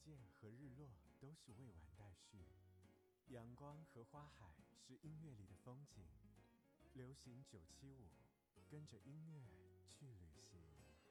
现和日落都是未完待续，阳光和花海是音乐里的风景。流行975，跟着音乐去旅行。